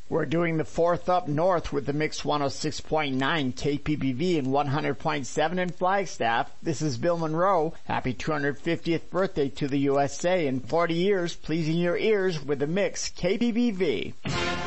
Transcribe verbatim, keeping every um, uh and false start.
We're doing the fourth up north with the Mix one oh six point nine K P B V and one hundred point seven in Flagstaff. This is Bill Monroe. Happy two hundred fiftieth birthday to the U S A and forty years pleasing your ears with the Mix K P B V.